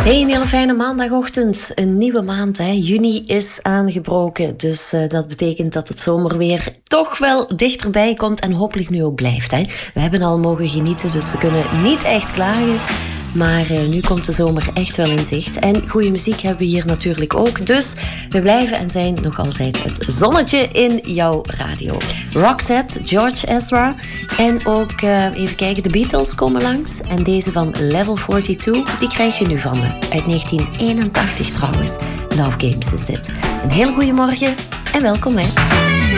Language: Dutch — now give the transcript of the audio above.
Hey, een hele fijne maandagochtend. Een nieuwe maand, hè. Juni is aangebroken. Dus dat betekent dat het zomerweer toch wel dichterbij komt en hopelijk nu ook blijft, hè. We hebben al mogen genieten, dus we kunnen niet echt klagen. Maar nu komt de zomer echt wel in zicht. En goede muziek hebben we hier natuurlijk ook. Dus we blijven en zijn nog altijd het zonnetje in jouw radio. Roxette, George Ezra. En ook, even kijken, de Beatles komen langs. En deze van Level 42, die krijg je nu van me. Uit 1981 trouwens. Love Games is dit. Een hele goede morgen en welkom, hè.